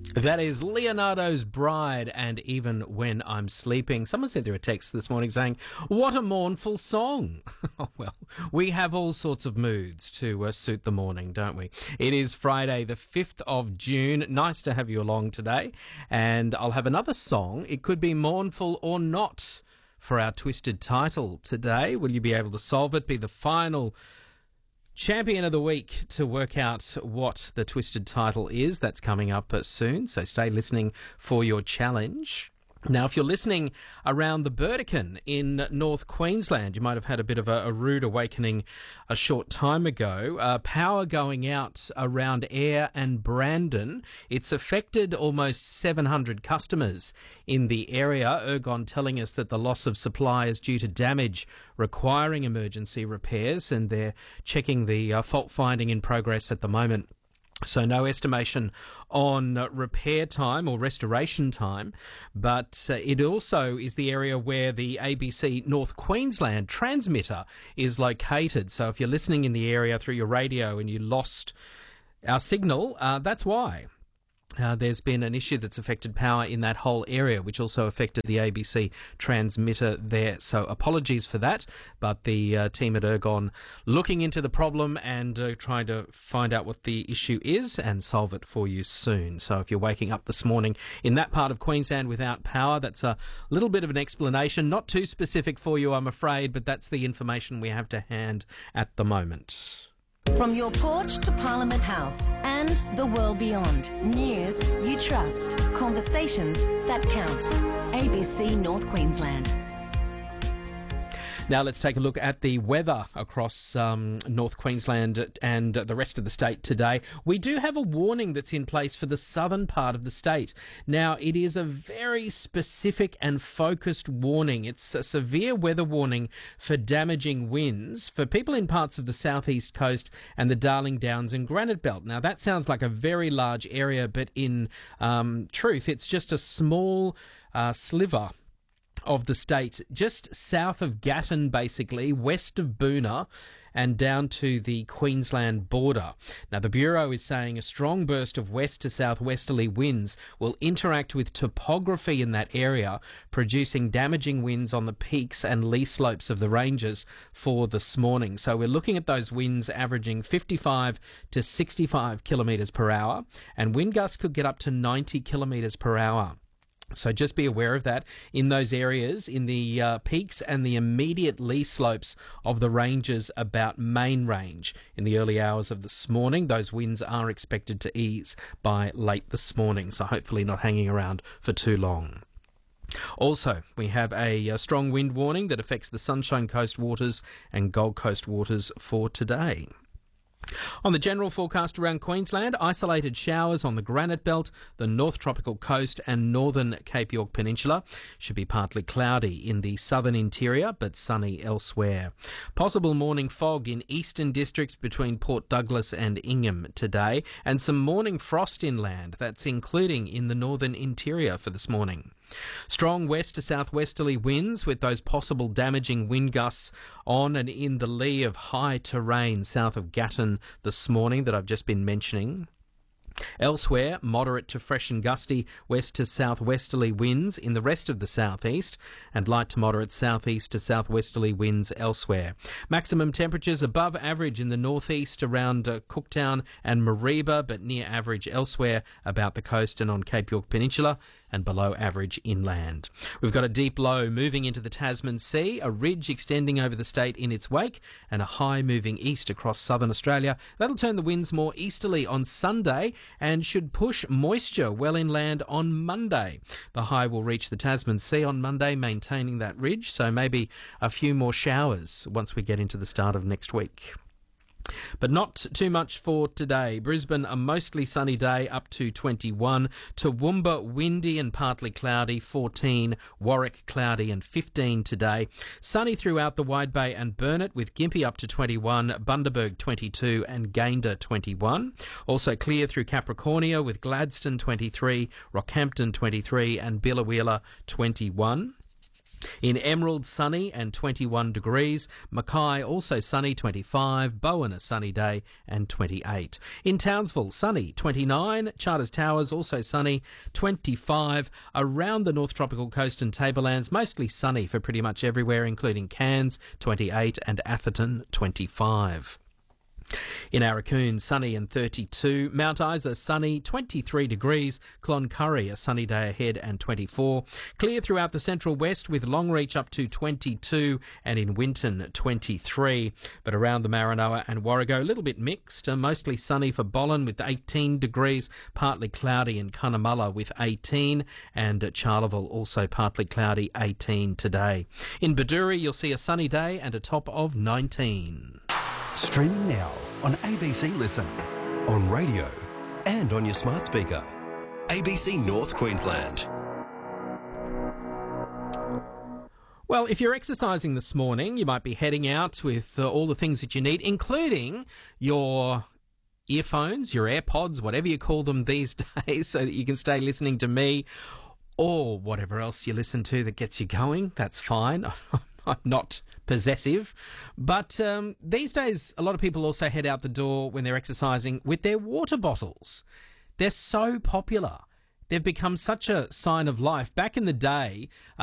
That is Leonardo's Bride and Even When I'm Sleeping. Someone sent through a text this morning saying, what a mournful song. Well, we have all sorts of moods to suit the morning, don't we? It is Friday, the 5th of June. Nice to have you along today. And I'll have another song. It could be mournful or not for our twisted title today. Will you be able to solve it? Be the final Champion of the Week to work out what the twisted title is. That's coming up soon, so stay listening for your challenge. Now, if you're listening around the Burdekin in North Queensland, you might have had a bit of a rude awakening a short time ago. Power going out around Ayr and Brandon. It's affected almost 700 customers in the area. Ergon telling us that the loss of supply is due to damage requiring emergency repairs, and they're checking the fault finding in progress at the moment. So no estimation on repair time or restoration time, but it also is the area where the ABC North Queensland transmitter is located. So if you're listening in the area through your radio and you lost our signal, that's why. There's been an issue that's affected power in that whole area, which also affected the ABC transmitter there. So apologies for that, but the team at Ergon looking into the problem and trying to find out what the issue is and solve it for you soon. So if you're waking up this morning in that part of Queensland without power, that's a little bit of an explanation. Not too specific for you, I'm afraid, but that's the information we have to hand at the moment. From your porch to Parliament House and the world beyond. News you trust. Conversations that count. ABC North Queensland. Now let's take a look at the weather across North Queensland and the rest of the state today. We do have a warning that's in place for the southern part of the state. Now, it is a very specific and focused warning. It's a severe weather warning for damaging winds for people in parts of the southeast coast and the Darling Downs and Granite Belt. Now, that sounds like a very large area, but in truth, it's just a small sliver of the state, just south of Gatton, basically, west of Boonah, and down to the Queensland border. Now, the Bureau is saying a strong burst of west to southwesterly winds will interact with topography in that area, producing damaging winds on the peaks and lee slopes of the ranges for this morning. So we're looking at those winds averaging 55 to 65 kilometres per hour, and wind gusts could get up to 90 kilometres per hour. So just be aware of that in those areas, in the peaks and the immediate lee slopes of the ranges about Main Range. In the early hours of this morning, those winds are expected to ease by late this morning, so hopefully not hanging around for too long. Also, we have a strong wind warning that affects the Sunshine Coast waters and Gold Coast waters for today. On the general forecast around Queensland, isolated showers on the Granite Belt, the North Tropical Coast and northern Cape York Peninsula. Should be partly cloudy in the southern interior, but sunny elsewhere. Possible morning fog in eastern districts between Port Douglas and Ingham today, and some morning frost inland. That's including in the northern interior for this morning. Strong west to southwesterly winds with those possible damaging wind gusts on and in the lee of high terrain south of Gatton this morning that I've just been mentioning. Elsewhere, moderate to fresh and gusty west to southwesterly winds in the rest of the southeast, and light to moderate southeast to southwesterly winds elsewhere. Maximum temperatures above average in the northeast around Cooktown and Mareeba, but near average elsewhere about the coast and on Cape York Peninsula, and below average inland. We've got a deep low moving into the Tasman Sea, a ridge extending over the state in its wake, and a high moving east across southern Australia. That'll turn the winds more easterly on Sunday and should push moisture well inland on Monday. The high will reach the Tasman Sea on Monday, maintaining that ridge, so maybe a few more showers once we get into the start of next week. But not too much for today. Brisbane, a mostly sunny day, up to 21. Toowoomba, windy and partly cloudy, 14. Warwick, cloudy and 15 today. Sunny throughout the Wide Bay and Burnett, with Gympie up to 21, Bundaberg 22 and Gayndah 21. Also clear through Capricornia, with Gladstone 23, Rockhampton 23 and Biloela 21. In Emerald, sunny and 21 degrees. Mackay, also sunny, 25. Bowen, a sunny day and 28. In Townsville, sunny, 29. Charters Towers, also sunny, 25. Around the North Tropical Coast and Tablelands, mostly sunny for pretty much everywhere, including Cairns, 28, and Atherton, 25. In Arakoon, sunny and 32. Mount Isa, sunny, 23 degrees. Cloncurry, a sunny day ahead and 24. Clear throughout the central west with Longreach up to 22 and in Winton 23. But around the Maranoa and Warrego, a little bit mixed. Mostly sunny for Bollin with 18 degrees. Partly cloudy in Cunnamulla with 18. And at Charleville, also partly cloudy, 18 today. In Baduri, you'll see a sunny day and a top of 19. Streaming now on ABC Listen, on radio and on your smart speaker. ABC North Queensland. Well, if you're exercising this morning, you might be heading out with all the things that you need, including your earphones, your AirPods, whatever you call them these days, so that you can stay listening to me or whatever else you listen to that gets you going. That's fine. I'm not possessive. But these days, a lot of people also head out the door when they're exercising with their water bottles. They're so popular. They've become such a sign of life. Back in the day,